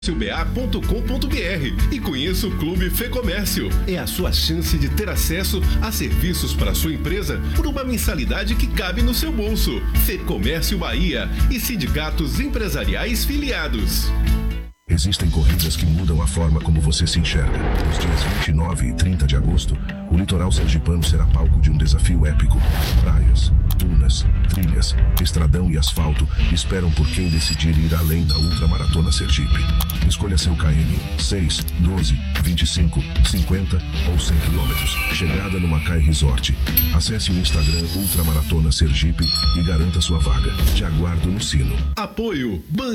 ba.com.br e conheça o Clube Fê Comércio. É a sua chance de ter acesso a serviços para sua empresa por uma mensalidade que cabe no seu bolso. Fê Comércio Bahia e sindicatos empresariais filiados. Existem corridas que mudam a forma como você se enxerga. Nos dias 29 e 30 de agosto, o litoral sergipano será palco de um desafio épico. Praias, dunas, trilhas, estradão e asfalto esperam por quem decidir ir além da Ultramaratona Sergipe. Escolha seu KM 6, 12, 25, 50 ou 100 km. Chegada no Macai Resort. Acesse o Instagram Ultramaratona Sergipe e garanta sua vaga. Te aguardo no sino. Apoio Band.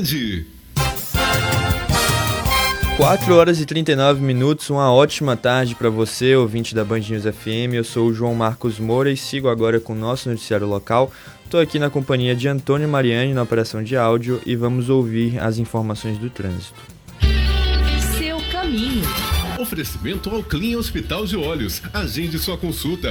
4h39, uma ótima tarde para você, ouvinte da Band News FM. Eu sou o João Marcos Moura e sigo agora com o nosso noticiário local. Estou aqui na companhia de Antônio Mariani na operação de áudio e vamos ouvir as informações do trânsito. Seu caminho. Oferecimento ao Clean Hospital de Olhos. Agende sua consulta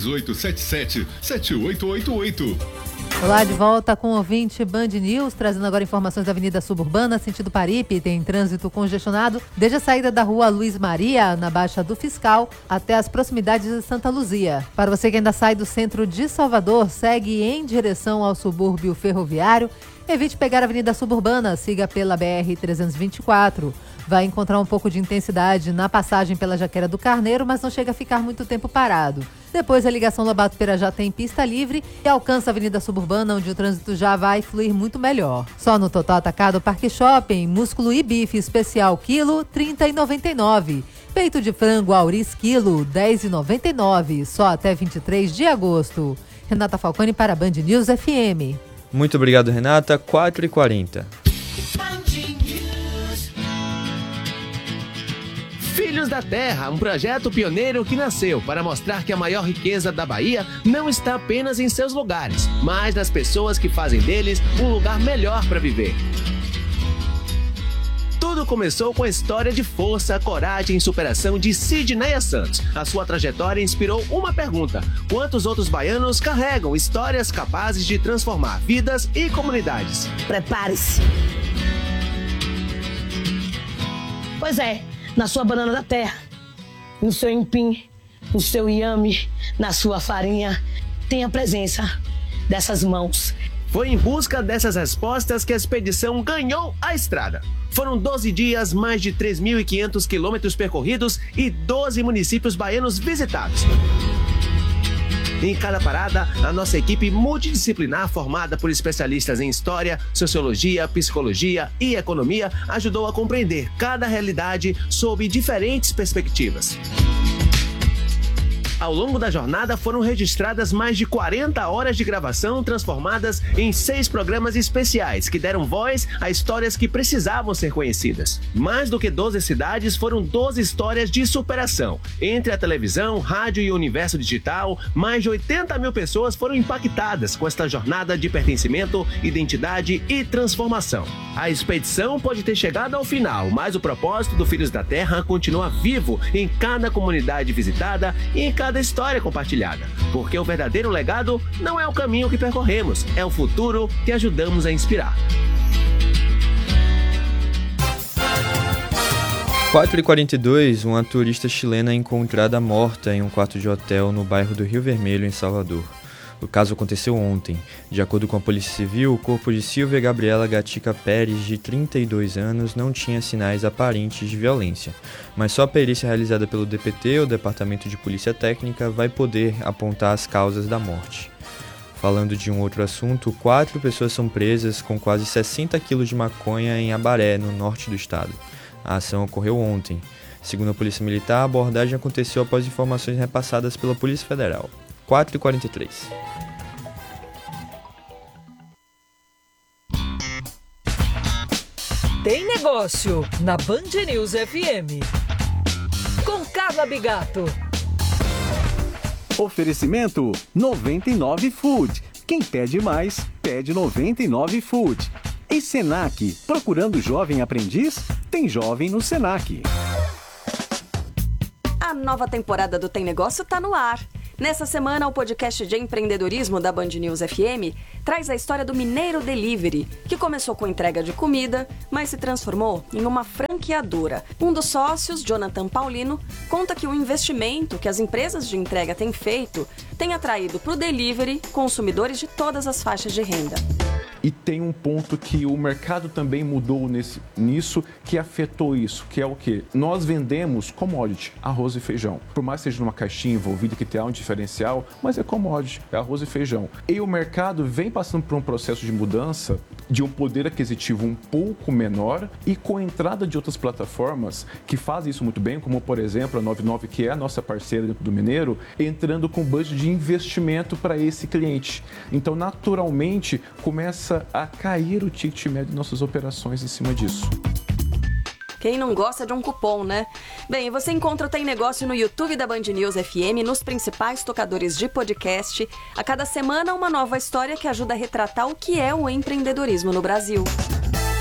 3877-7888. Olá, de volta com o ouvinte Band News, trazendo agora informações da Avenida Suburbana, sentido Paripe. Tem trânsito congestionado desde a saída da rua Luiz Maria, na Baixa do Fiscal, até as proximidades de Santa Luzia. Para você que ainda sai do centro de Salvador, segue em direção ao subúrbio ferroviário, evite pegar a Avenida Suburbana, siga pela BR-324. Vai encontrar um pouco de intensidade na passagem pela Jaqueira do Carneiro, mas não chega a ficar muito tempo parado. Depois a ligação Lobato-Pirajá tem pista livre e alcança a Avenida Suburbana, onde o trânsito já vai fluir muito melhor. Só no Total Atacado Parque Shopping, músculo e bife especial quilo, R$ 30,99. Peito de frango Auris quilo, R$ 10,99. Só até 23 de agosto. Renata Falcone para a Band News FM. Muito obrigado, Renata. 4h40. Filhos da Terra, um projeto pioneiro que nasceu para mostrar que a maior riqueza da Bahia não está apenas em seus lugares, mas nas pessoas que fazem deles um lugar melhor para viver. Tudo começou com a história de força, coragem e superação de Sidneia Santos. A sua trajetória inspirou uma pergunta: quantos outros baianos carregam histórias capazes de transformar vidas e comunidades? Prepare-se! Pois é, na sua banana da terra, no seu empim, no seu inhame, na sua farinha, tem a presença dessas mãos. Foi em busca dessas respostas que a expedição ganhou a estrada. Foram 12 dias, mais de 3.500 quilômetros percorridos e 12 municípios baianos visitados. Em cada parada, a nossa equipe multidisciplinar, formada por especialistas em história, sociologia, psicologia e economia, ajudou a compreender cada realidade sob diferentes perspectivas. Ao longo da jornada foram registradas mais de 40 horas de gravação transformadas em 6 programas especiais que deram voz a histórias que precisavam ser conhecidas. Mais do que 12 cidades, foram 12 histórias de superação. Entre a televisão, rádio e o universo digital, mais de 80 mil pessoas foram impactadas com esta jornada de pertencimento, identidade e transformação. A expedição pode ter chegado ao final, mas o propósito do Filhos da Terra continua vivo em cada comunidade visitada e em cada história compartilhada, porque o verdadeiro legado não é o caminho que percorremos, é o futuro que ajudamos a inspirar. 4h42, uma turista chilena é encontrada morta em um quarto de hotel no bairro do Rio Vermelho, em Salvador. O caso aconteceu ontem. De acordo com a Polícia Civil, o corpo de Silvia Gabriela Gatica Pérez, de 32 anos, não tinha sinais aparentes de violência, mas só a perícia realizada pelo DPT, o Departamento de Polícia Técnica, vai poder apontar as causas da morte. Falando de um outro assunto, 4 pessoas são presas com quase 60 quilos de maconha em Abaré, no norte do estado. A ação ocorreu ontem. Segundo a Polícia Militar, a abordagem aconteceu após informações repassadas pela Polícia Federal. 4h43. Tem negócio na Band News FM. Com Carla Bigato. Oferecimento 99 Food. Quem pede mais, pede 99 Food. E Senac, procurando jovem aprendiz? Tem jovem no Senac. A nova temporada do Tem Negócio tá no ar. Nessa semana, o podcast de empreendedorismo da Band News FM traz a história do Mineiro Delivery, que começou com entrega de comida, mas se transformou em uma franqueadora. Um dos sócios, Jonathan Paulino, conta que o investimento que as empresas de entrega têm feito tem atraído para o delivery consumidores de todas as faixas de renda. E tem um ponto que o mercado também mudou nisso, que afetou isso, que é o quê? Nós vendemos commodity, arroz e feijão. Por mais que seja numa caixinha envolvida que tenha um diferencial, mas é commodity, é arroz e feijão. E o mercado vem passando por um processo de mudança de um poder aquisitivo um pouco menor e com a entrada de outras plataformas que fazem isso muito bem, como por exemplo a 99, que é a nossa parceira dentro do Mineiro, entrando com budget de investimento para esse cliente. Então, naturalmente, começa a cair o ticket médio de nossas operações em cima disso. Quem não gosta de um cupom, né? Bem, você encontra o Tem Negócio no YouTube da Band News FM, nos principais tocadores de podcast. A cada semana, uma nova história que ajuda a retratar o que é o empreendedorismo no Brasil.